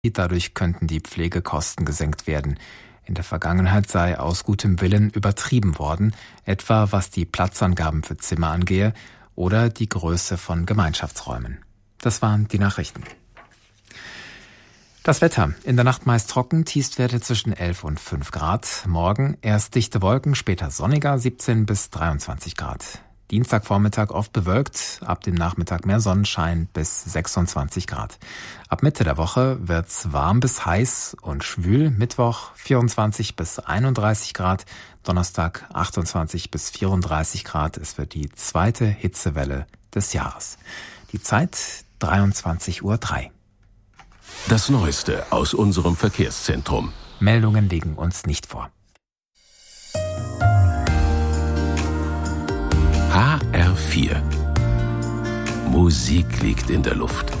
Dadurch könnten die Pflegekosten gesenkt werden. In der Vergangenheit sei aus gutem Willen übertrieben worden, etwa was die Platzangaben für Zimmer angehe oder die Größe von Gemeinschaftsräumen. Das waren die Nachrichten. Das Wetter. In der Nacht meist trocken, Tiefstwerte zwischen 11 und 5 Grad. Morgen erst dichte Wolken, später sonniger, 17 bis 23 Grad. Dienstagvormittag oft bewölkt, ab dem Nachmittag mehr Sonnenschein bis 26 Grad. Ab Mitte der Woche wird's warm bis heiß und schwül. Mittwoch 24 bis 31 Grad, Donnerstag 28 bis 34 Grad. Es wird die zweite Hitzewelle des Jahres. Die Zeit 23:03 Uhr. Das Neueste aus unserem Verkehrszentrum. Meldungen liegen uns nicht vor. HR4. Musik liegt in der Luft.